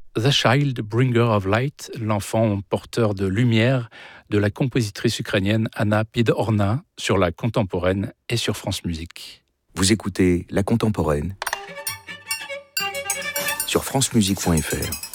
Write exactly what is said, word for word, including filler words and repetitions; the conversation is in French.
The Child Bringer of Light, l'enfant porteur de lumière de la compositrice ukrainienne Anna Pidorna sur la contemporaine et sur France Musique. Vous écoutez La Contemporaine sur francemusique point f r.